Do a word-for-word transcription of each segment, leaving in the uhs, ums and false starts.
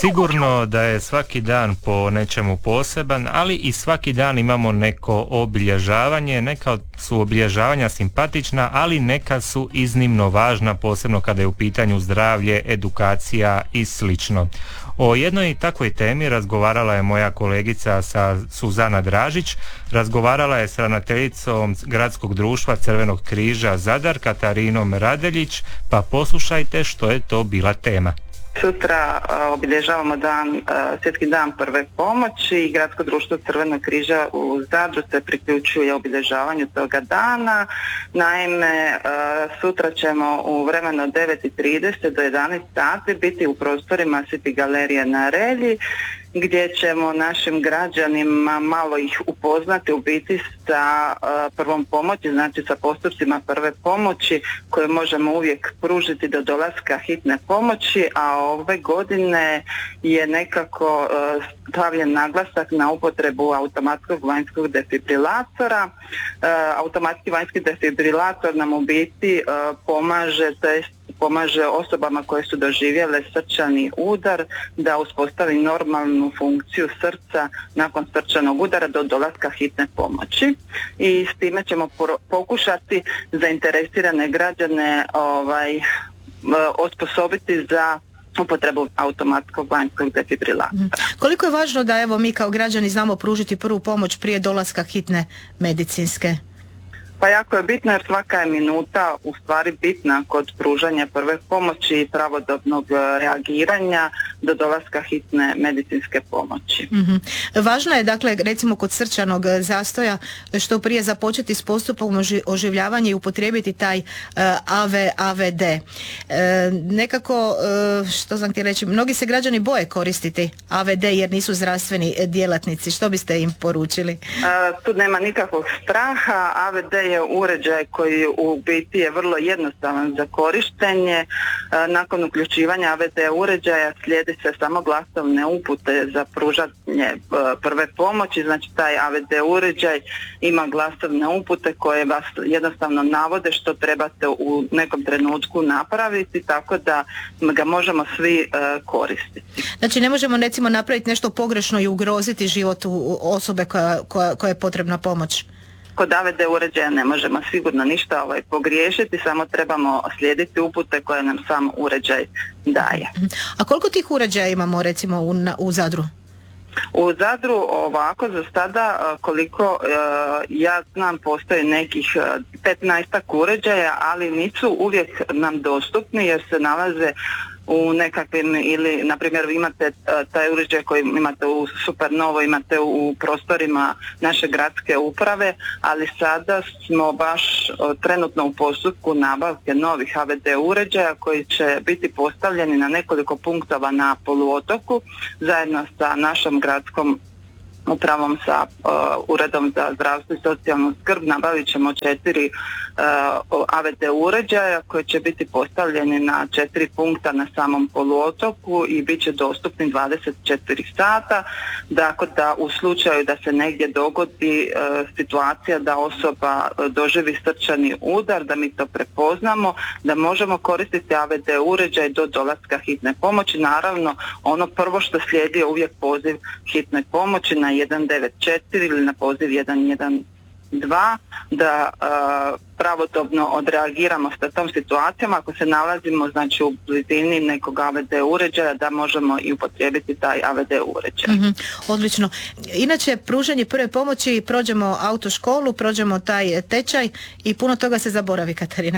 Sigurno da je svaki dan po nečemu poseban, ali i svaki dan imamo neko obilježavanje. Neka su obilježavanja simpatična, ali neka su iznimno važna, posebno kada je u pitanju zdravlje, edukacija i slično. O jednoj takvoj temi razgovarala je moja kolegica sa Suzana Dražić, razgovarala je s ravnateljicom Gradskog društva Crvenog križa Zadar Katarinom Radeljić, pa poslušajte što je to bila tema. Sutra uh, obilježavamo dan, uh, svjetski dan prve pomoći i Gradsko društvo Crvenog križa u Zadru se priključuje obilježavanju toga dana. Naime, uh, sutra ćemo u vremenu od devet i trideset do jedanaest sati biti u prostorima City galerije na Relji, gdje ćemo našim građanima malo ih upoznati u biti sa uh, prvom pomoći, znači sa postupcima prve pomoći koje možemo uvijek pružiti do dolaska hitne pomoći, a ove godine je nekako uh, stavljen naglasak na upotrebu automatskog vanjskog defibrilatora. Uh, automatski vanjski defibrilator nam u biti uh, pomaže, to jest pomaže osobama koje su doživjele srčani udar da uspostavi normalnu funkciju srca nakon srčanog udara do dolaska hitne pomoći, i s time ćemo pokušati zainteresirane građane ovaj, osposobiti za upotrebu automatskog vanjskog defibrilatora. Koliko je važno da evo mi kao građani znamo pružiti prvu pomoć prije dolaska hitne medicinske? Pa jako je bitno jer svaka je minuta u stvari bitna kod pružanja prve pomoći i pravodobnog reagiranja do dolaska hitne medicinske pomoći. Mm-hmm. Važno je dakle recimo kod srčanog zastoja što prije započeti s postupom oživljavanja i upotrijebiti taj uh, A V A V D. Uh, nekako, uh, što sam htjela reći, mnogi se građani boje koristiti A V D jer nisu zdravstveni djelatnici. Što biste im poručili? Uh, tu nema nikakvog straha. A V D je uređaj koji u biti je vrlo jednostavan za korištenje. Nakon uključivanja A V D uređaja slijedi se samo glasovne upute za pružanje prve pomoći, znači taj A V D uređaj ima glasovne upute koje vas jednostavno navode što trebate u nekom trenutku napraviti, tako da ga možemo svi koristiti. Znači ne možemo recimo napraviti nešto pogrešno i ugroziti život osobe koja, koja, koja je potrebna pomoć? Kod A V D uređaja ne možemo sigurno ništa ovaj, pogriješiti, samo trebamo slijediti upute koje nam sam uređaj daje. A koliko tih uređaja imamo recimo u, u Zadru? U Zadru ovako za sada koliko uh, ja znam postoji nekih petnaestak uređaja, ali nisu uvijek nam dostupni jer se nalaze u nekakvim, ili na primjer vi imate uh, taj uređaj koji imate u Supernovo, imate u, u prostorima naše gradske uprave, ali sada smo baš uh, trenutno u postupku nabavke novih A V D uređaja koji će biti postavljeni na nekoliko punktova na poluotoku zajedno sa našom gradskom upravom, sa uh, Uredom za zdravstvo i socijalnu skrb. Nabavit ćemo četiri uh, A V D uređaja koji će biti postavljeni na četiri punkta na samom poluotoku i bit će dostupni dvadeset četiri sata. Dakle, da u slučaju da se negdje dogodi uh, situacija da osoba uh, doživi srčani udar, da mi to prepoznamo, da možemo koristiti A V D uređaj do dolaska hitne pomoći. Naravno, ono prvo što slijedi je uvijek poziv hitne pomoći na jedan devet četiri ili na poziv jedan jedan dva, da uh, pravodobno odreagiramo sa tom situacijom. Ako se nalazimo znači u blizini nekog A V D uređaja, da možemo i upotrijebiti taj A V D uređaj. Mm-hmm, odlično. Inače, pružanje prve pomoći, prođemo autoškolu, prođemo taj tečaj i puno toga se zaboravi, Katarina.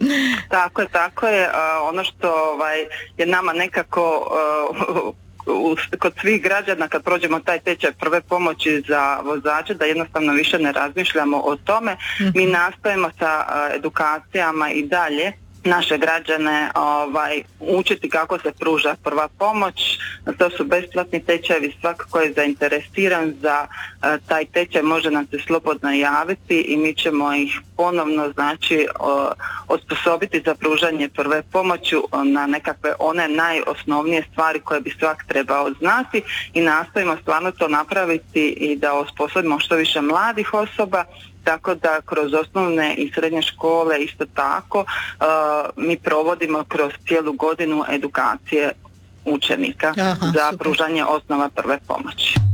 Tako je, tako je. Uh, ono što ovaj, je nama nekako uh, kod svih građana kad prođemo taj tečaj prve pomoći za vozače, da jednostavno više ne razmišljamo o tome. Mm-hmm. Mi nastojimo sa uh, edukacijama i dalje naše građane ovaj, učiti kako se pruža prva pomoć. To su besplatni tečajevi, svako ko je zainteresiran za uh, taj tečaj može nam se slobodno javiti i mi ćemo ih ponovno znači uh, osposobiti za pružanje prve pomoći na nekakve one najosnovnije stvari koje bi svak trebao znati, i nastojimo stvarno to napraviti i da osposobimo što više mladih osoba. Tako da kroz osnovne i srednje škole isto tako uh, mi provodimo kroz cijelu godinu edukacije učenika Aha, za super. pružanje osnova prve pomoći.